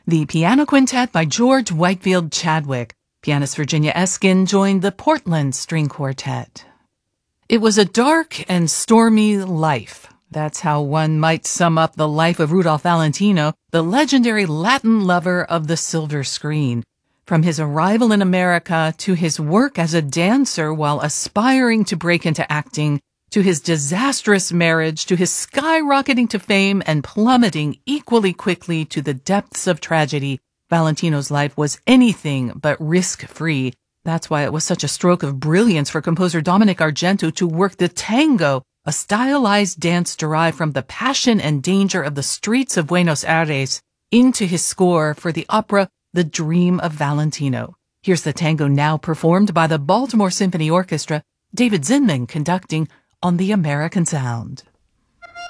The Piano Quintet by George Whitefield Chadwick. Pianist Virginia Eskin joined the Portland String Quartet. It was a dark and stormy life. That's how one might sum up the life of Rudolph Valentino, the legendary Latin lover of the silver screen. From his arrival in America to his work as a dancer while aspiring to break into acting, to his disastrous marriage, to his skyrocketing to fame and plummeting equally quickly to the depths of tragedy, Valentino's life was anything but risk-free. That's why it was such a stroke of brilliance for composer Dominic Argento to work the tango, a stylized dance derived from the passion and danger of the streets of Buenos Aires, into his score for the opera The Dream of Valentino. Here's the tango now performed by the Baltimore Symphony Orchestra, David Zinman conducting on the American Sound.